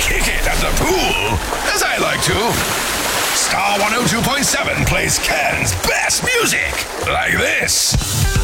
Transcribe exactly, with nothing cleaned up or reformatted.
kick it at the pool, as I like to. Star one oh two point seven plays Cannes' best music, like this.